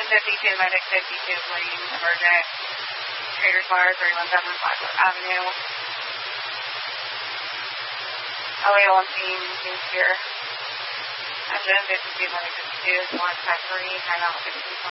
52, Medic 52, Lane, Emergent, Traders Bar, 317 Blackwood Avenue. LA1 team is here. Engine 52, Medic 52, 153, timeout 52.